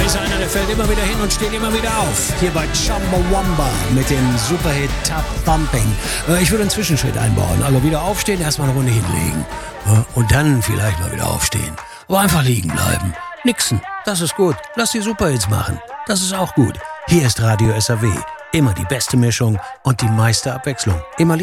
ist einer, der fällt immer wieder hin und steht immer wieder auf. Hier bei Chumbawamba mit dem Superhit Tap Thumping. Ich würde einen Zwischenschritt einbauen. Also wieder aufstehen, erstmal eine Runde hinlegen. Und dann vielleicht mal wieder aufstehen. Aber einfach liegen bleiben. Nixen, das ist gut. Lass die Superhits machen. Das ist auch gut. Hier ist Radio SAW. Immer die beste Mischung und die meiste Abwechslung. Immer